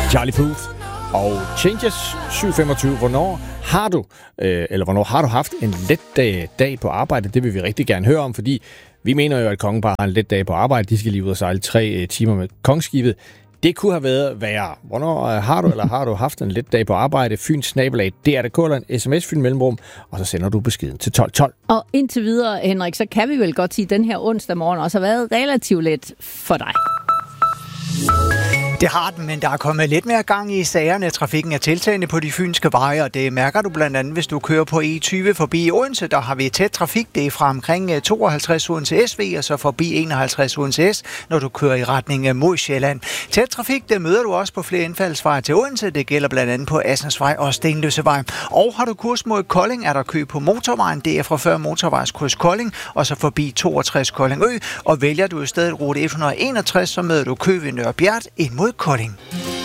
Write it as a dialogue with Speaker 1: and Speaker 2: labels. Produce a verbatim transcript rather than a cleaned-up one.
Speaker 1: Charlie Puth og Changes syv femogtyve. Hvornår har du, øh, eller hvornår har du haft en let dag, dag på arbejde? Det vil vi rigtig gerne høre om, fordi vi mener jo, at kongeparet har en let dag på arbejde. De skal lige ud og sejle tre øh, timer med kongeskibet. Det kunne have været værre. Hvornår øh, har du, eller har du haft en let dag på arbejde? Fyns snabelag, D R D K, eller en sms Fyn Mellemrum, og så sender du beskeden til tolv tolv.
Speaker 2: Og indtil videre, Henrik, så kan vi vel godt sige, at den her onsdag morgen også har været relativt let for dig.
Speaker 3: Det har den, men der er kommet lidt mere gang i sagerne. Trafikken er tiltagende på de fynske veje, og det mærker du blandt andet, hvis du kører på E tyve forbi Odense. Der har vi tæt trafik. Det er fra omkring tooghalvtreds Odense S V, og så forbi enoghalvtreds Odense S, når du kører i retning mod Sjælland. Tæt trafik, det møder du også på flere indfaldsveje til Odense. Det gælder blandt andet på Assensvej og Stenløsevej. Og har du kurs mod Kolding, er der kø på motorvejen. Det er fra før motorvejskryds Kolding, og så forbi toogtres Kolding Ø. Og vælger du i stedet rute et hundrede og enogtres, så møder du kø ved Nørre Bjert ind mod Kolding.